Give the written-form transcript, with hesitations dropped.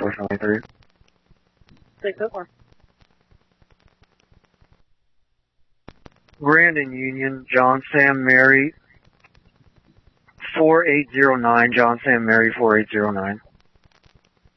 423. 604. Grand and Union, John Sam Mary 4809, John Sam Mary 4809.